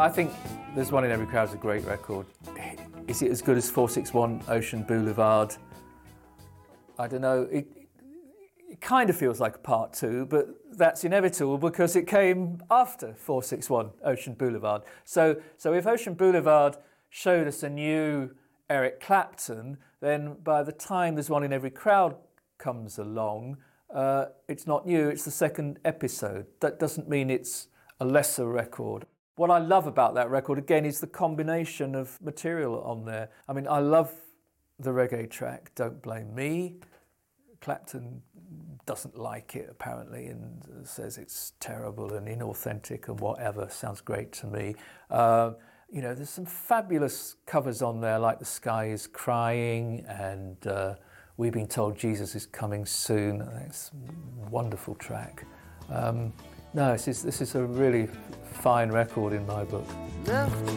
I think There's One in Every Crowd is a great record. Is it as good as 461 Ocean Boulevard? I don't know. It kind of feels like a part two, but that's inevitable because it came after 461 Ocean Boulevard. So if Ocean Boulevard showed us a new Eric Clapton, then by the time There's One in Every Crowd comes along, it's not new, it's the second episode. That doesn't mean it's a lesser record. What I love about that record, again, is the combination of material on there. I mean, I love the reggae track, Don't Blame Me. Clapton doesn't like it, apparently, and says it's terrible and inauthentic and whatever. Sounds great to me. There's some fabulous covers on there, like The Sky is Crying and We've Been Told Jesus is Coming Soon. It's a wonderful track. This is a really fine record in my book.